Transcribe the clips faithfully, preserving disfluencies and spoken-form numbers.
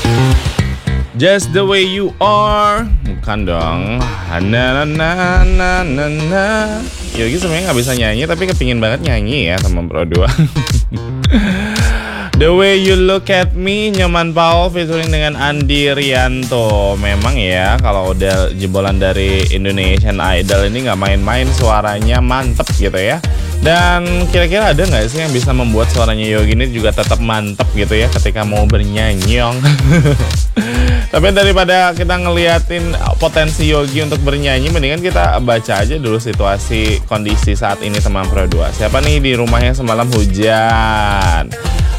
Just the way you are. Bukan dong. Na na na na na na. Yogi sebenarnya nggak bisa nyanyi, tapi kepingin banget nyanyi ya teman Pro dua. The way you look at me, Nyoman Paul featuring dengan Andi Rianto. Memang ya, kalau udah jebolan dari Indonesian Idol ini nggak main-main, suaranya mantep gitu ya. Dan kira-kira ada nggak sih yang bisa membuat suaranya Yogi ini juga tetap mantep gitu ya ketika mau bernyanyi? Tapi daripada kita ngeliatin potensi Yogi untuk bernyanyi, mendingan kita baca aja dulu situasi kondisi saat ini teman Pro dua. Siapa nih di rumahnya semalam hujan?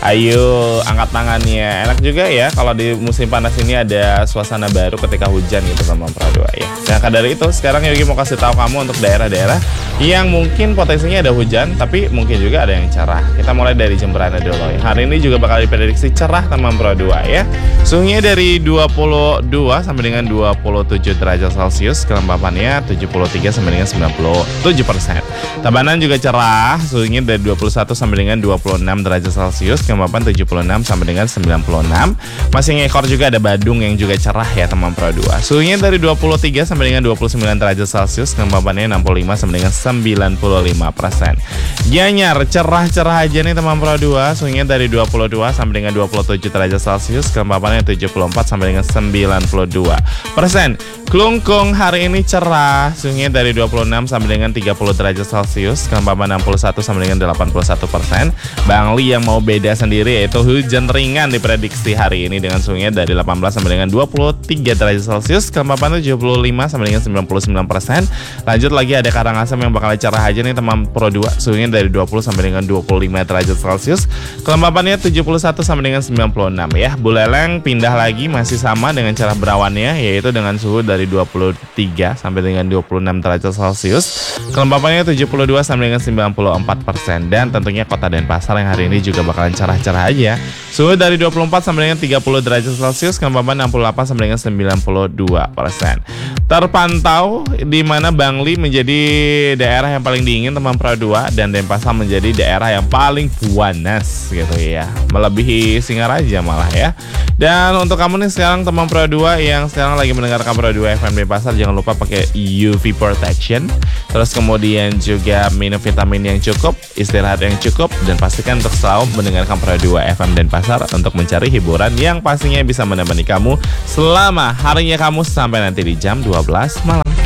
Ayo angkat tangannya. Enak juga ya kalau di musim panas ini ada suasana baru ketika hujan gitu teman Pro dua ya. Nah dari itu sekarang Yogi mau kasih tahu kamu untuk daerah-daerah yang mungkin potensinya ada hujan, tapi mungkin juga ada yang cerah. Kita mulai dari Jemberana dulu ya. Hari ini juga bakal diprediksi cerah teman Pro dua ya. Suhunya dari dua puluh dua sampai dengan dua puluh tujuh derajat Celcius, kelembapannya tujuh puluh tiga sampai dengan sembilan puluh tujuh persen. Tabanan juga cerah, suhunya dari dua puluh satu sampai dengan dua puluh enam derajat Celcius, kelembapan tujuh puluh enam sampai dengan sembilan puluh enam. Masih ngekor juga ada Badung yang juga cerah ya teman Pro dua. Suhunya dari dua puluh tiga sampai dengan dua puluh sembilan derajat Celcius, kelembapannya enam puluh lima sampai dengan sembilan puluh lima persen. Gianyar cerah-cerah aja nih teman Pro dua, suhunya dari dua puluh dua sampai dengan dua puluh tujuh derajat Celcius, kelembapannya tujuh puluh empat sampai dengan sembilan puluh dua persen. Klungkung hari ini cerah, suhunya dari dua puluh enam sampai dengan tiga puluh derajat Celcius, kelembapan enam puluh satu sampai dengan delapan puluh satu persen. Bangli yang mau beda sendiri yaitu hujan ringan diprediksi hari ini dengan suhunya dari delapan belas sampai dengan dua puluh tiga derajat Celcius, kelembapan tujuh puluh lima sampai dengan sembilan puluh sembilan persen. Lanjut lagi ada Karangasem yang bakal cerah aja nih teman Pro dua, suhunya dari dua puluh sampai dengan dua puluh lima derajat Celcius, kelembapannya tujuh puluh satu sampai dengan sembilan puluh enam ya. Buleleng pindah lagi masih sama dengan cerah berawannya yaitu dengan suhu dari dua puluh tiga sampai dengan dua puluh enam derajat Celcius, kelembapannya tujuh puluh dua sampai dengan sembilan puluh empat persen. Dan tentunya Kota Denpasar yang hari ini juga bakalan cerah-cerah aja, suhu dari dua puluh empat sampai dengan tiga puluh derajat Celcius, kelembapan enam puluh delapan sampai dengan sembilan puluh dua persen. Terpantau di mana Bangli menjadi daerah yang paling dingin teman Pro dua dan Denpasar menjadi daerah yang paling panas gitu ya, melebihi Singaraja malah ya. Dan untuk kamu nih sekarang teman Pro dua yang sekarang lagi mendengarkan Pro dua F M Denpasar, jangan lupa pakai U V protection, terus kemudian juga minum vitamin yang cukup, istirahat yang cukup, dan pastikan untuk selalu mendengarkan Pro dua F M Denpasar untuk mencari hiburan yang pastinya bisa menemani kamu selama harinya kamu sampai nanti di jam dua belas malam.